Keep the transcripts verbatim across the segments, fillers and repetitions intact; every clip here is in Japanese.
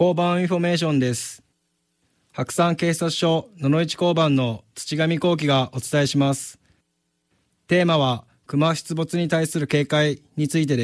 交番インフォメーションです。白山警察署野々市交番の土上幸喜がお伝えします。テーマは熊出没に対する警戒についてです。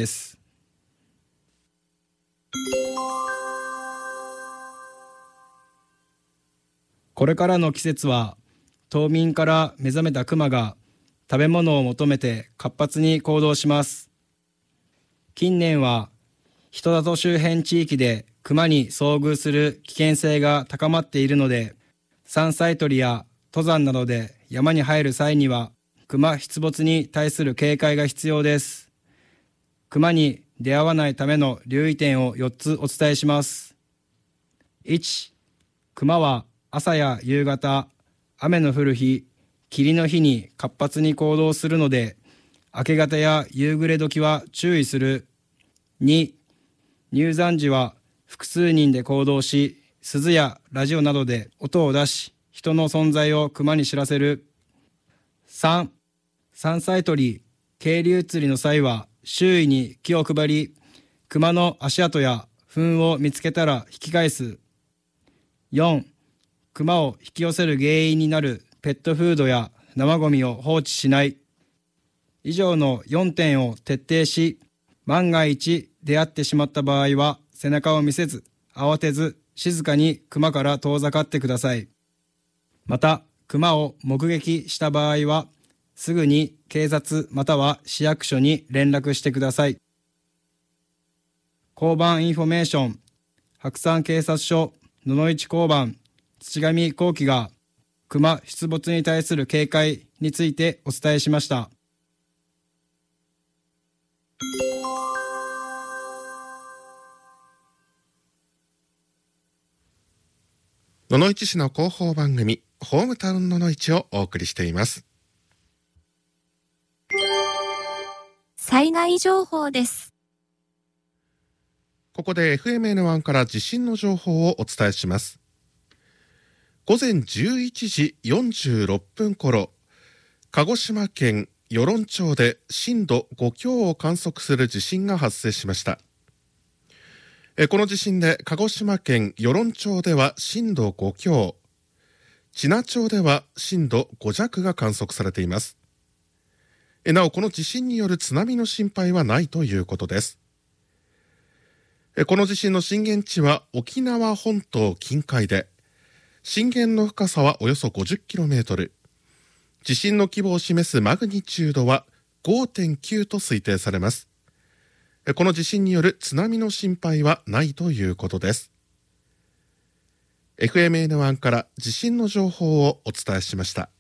これからの季節は冬眠から目覚めた熊が食べ物を求めて活発に行動します。近年は人里周辺地域で熊に遭遇する危険性が高まっているので、山菜採りや登山などで山に入る際には熊出没に対する警戒が必要です。熊に出会わないための留意点をよっつお伝えします。いち、熊は朝や夕方、雨の降る日、霧の日に活発に行動するので、明け方や夕暮れ時は注意する。に、入山時は複数人で行動し、鈴やラジオなどで音を出し、人の存在を熊に知らせる。さん、山菜採り、渓流釣りの際は周囲に気を配り、熊の足跡や糞を見つけたら引き返す。よん、熊を引き寄せる原因になるペットフードや生ゴミを放置しない。以上のよんてんを徹底し、万が一出会ってしまった場合は背中を見せず、慌てず静かに熊から遠ざかってください。また、熊を目撃した場合は、すぐに警察または市役所に連絡してください。交番インフォメーション、白山警察署野々市交番土上幸喜が熊出没に対する警戒についてお伝えしました。 野々市市の広報番組ホームタウン野々市をお送りしています。 災害情報です。 ここで エフエムエヌワン から地震の情報をお伝えします。午前じゅういちじよんじゅうろっぷん頃、鹿児島県与論町で震度ご強を観測する地震が発生しました。この地震で鹿児島県与論町では震度ご強、知名町では震度ご弱が観測されています。なお、この地震による津波の心配はないということです。この地震の震源地は沖縄本島近海で、震源の深さはおよそ ごじゅっキロメートル、地震の規模を示すマグニチュードは ごてんきゅう と推定されます。この地震による津波の心配はないということです。エフエムエヌワン から地震の情報をお伝えしました。